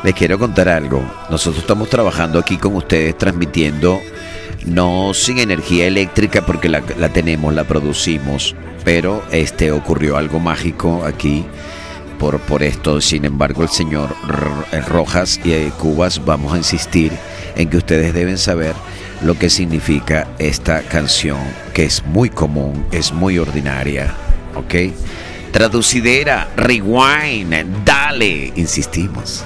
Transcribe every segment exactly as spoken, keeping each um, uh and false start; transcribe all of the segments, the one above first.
Les quiero contar algo. Nosotros estamos trabajando aquí con ustedes, transmitiendo, no sin energía eléctrica porque la, la tenemos, la producimos, pero este ocurrió algo mágico aquí por, por esto. Sin embargo, el señor Rojas y Cubas, vamos a insistir en que ustedes deben saber lo que significa esta canción, que es muy común, es muy ordinaria, ¿ok? Traducidera, rewind, dale, insistimos.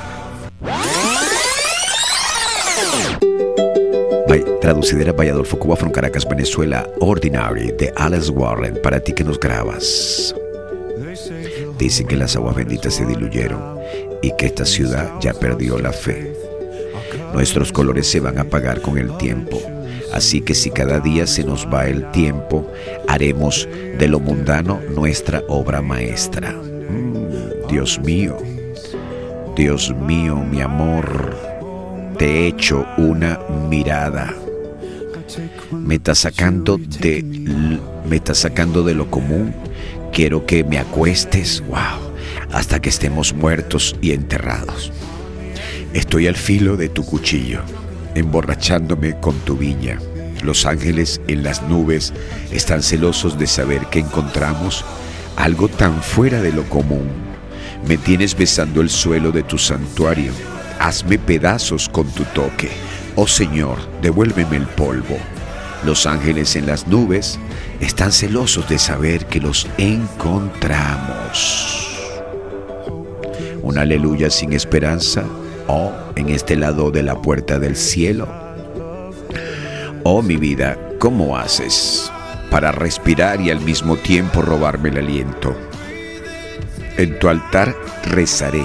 Traducidera Valladolfo, Cuba, from Caracas, Venezuela, Ordinary, de Alex Warren, para ti que nos grabas. Dicen que las aguas benditas se diluyeron y que esta ciudad ya perdió la fe. Nuestros colores se van a apagar con el tiempo, así que si cada día se nos va el tiempo, haremos de lo mundano nuestra obra maestra. Mm, Dios mío, Dios mío, mi amor, te echo una mirada. Me está sacando de, me está sacando de lo común. Quiero que me acuestes, wow, hasta que estemos muertos y enterrados. Estoy al filo de tu cuchillo, emborrachándome con tu viña. Los ángeles en las nubes están celosos de saber que encontramos algo tan fuera de lo común. Me tienes besando el suelo de tu santuario. Hazme pedazos con tu toque. Oh Señor, devuélveme el polvo. Los ángeles en las nubes están celosos de saber que los encontramos. Un aleluya sin esperanza. Oh, en este lado de la puerta del cielo. Oh, mi vida, ¿cómo haces para respirar y al mismo tiempo robarme el aliento? En tu altar rezaré.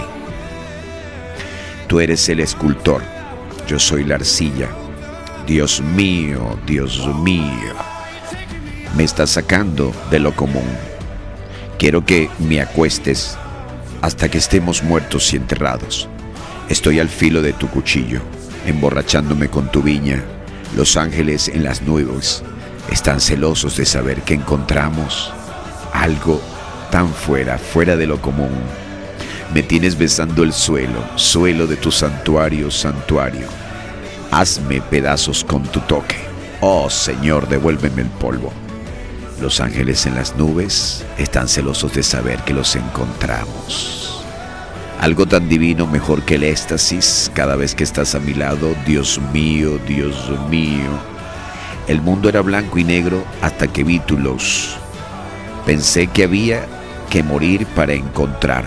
Tú eres el escultor, yo soy la arcilla. Dios mío, Dios mío, me estás sacando de lo común. Quiero que me acuestes hasta que estemos muertos y enterrados. Estoy al filo de tu cuchillo, emborrachándome con tu viña. Los ángeles en las nubes están celosos de saber que encontramos algo tan fuera, fuera de lo común. Me tienes besando el suelo, suelo de tu santuario, santuario. Hazme pedazos con tu toque. Oh Señor, devuélveme el polvo. Los ángeles en las nubes están celosos de saber que los encontramos. Algo tan divino, mejor que el éxtasis, cada vez que estás a mi lado. Dios mío, Dios mío. El mundo era blanco y negro hasta que vi tu luz. Pensé que había que morir para encontrar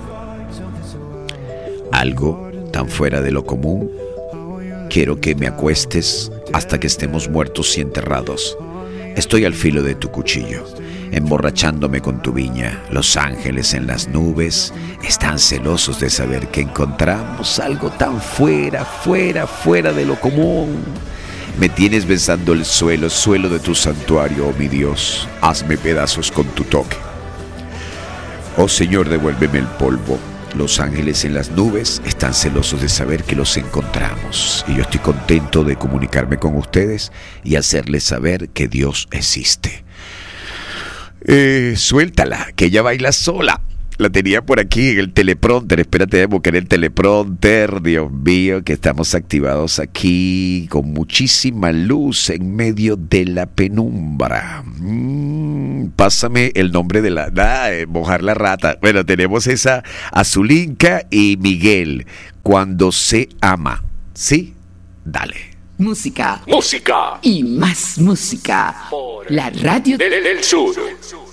algo tan fuera de lo común. Quiero que me acuestes hasta que estemos muertos y enterrados. Estoy al filo de tu cuchillo, emborrachándome con tu viña. Los ángeles en las nubes están celosos de saber que encontramos algo tan fuera, fuera, fuera de lo común. Me tienes besando el suelo, suelo de tu santuario, oh mi Dios. Hazme pedazos con tu toque. Oh Señor, devuélveme el polvo. Los ángeles en las nubes están celosos de saber que los encontramos. Y yo estoy contento de comunicarme con ustedes y hacerles saber que Dios existe. Eh, suéltala, que ella baila sola. La tenía por aquí en el teleprompter. Espérate, debo buscar el teleprompter. Dios mío, que estamos activados aquí con muchísima luz en medio de la penumbra. Mm, pásame el nombre de la... Ah, mojar la rata. Bueno, tenemos esa Azulinka y Miguel. Cuando se ama. ¿Sí? Dale. Música. Música. Y más música. Por la radio del, del sur.